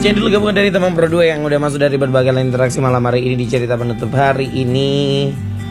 Sekian dulu gabungan dari teman Pro 2 yang udah masuk dari berbagai interaksi malam hari ini di cerita penutup hari ini.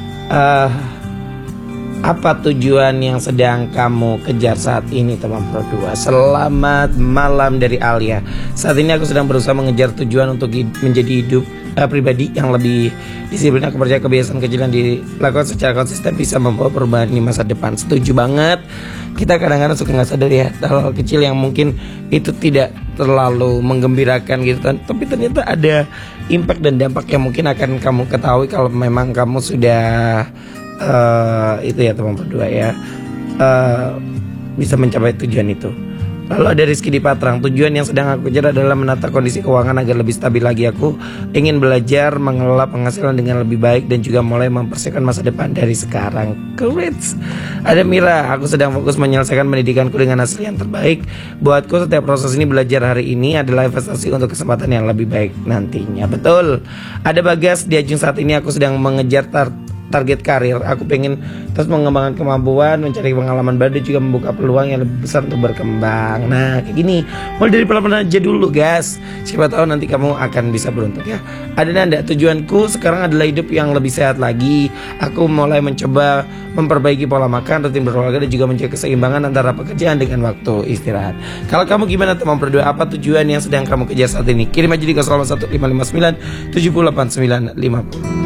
Apa tujuan yang sedang kamu kejar saat ini teman Pro 2? Selamat malam dari Alia. Saat ini aku sedang berusaha mengejar tujuan untuk menjadi hidup pribadi yang lebih disiplin. Aku percaya kebiasaan kecil yang dilakukan secara konsisten bisa membawa perubahan di masa depan. Setuju banget. Kita kadang-kadang suka nggak sadar ya hal kecil yang mungkin itu tidak terlalu menggembirakan gitu kan, tapi ternyata ada impact dan dampak yang mungkin akan kamu ketahui kalau memang kamu sudah itu ya teman berdua ya, bisa mencapai tujuan itu. Lalu ada Rizky di Patrang. Tujuan yang sedang aku kejar adalah menata kondisi keuangan agar lebih stabil lagi. Aku ingin belajar mengelola penghasilan dengan lebih baik dan juga mulai mempersiapkan masa depan dari sekarang. Great. Ada Mira. Aku sedang fokus menyelesaikan pendidikanku dengan hasil yang terbaik. Buatku setiap proses ini belajar hari ini adalah investasi untuk kesempatan yang lebih baik nantinya. Betul. Ada Bagas. Di Ajung saat ini aku sedang mengejar target karir. Aku pengen terus mengembangkan kemampuan, mencari pengalaman baru dan juga membuka peluang yang lebih besar untuk berkembang. Nah kayak gini, mulai dari pelan-pelan aja dulu guys. Siapa tahu nanti kamu akan bisa beruntung ya. Ada Nanda, tujuanku sekarang adalah hidup yang lebih sehat lagi. Aku mulai mencoba memperbaiki pola makan, rutin berolahraga dan juga mencari keseimbangan antara pekerjaan dengan waktu istirahat. Kalau kamu gimana teman berdua? Apa tujuan yang sedang kamu kejar saat ini? Kirim aja di 01559 78950.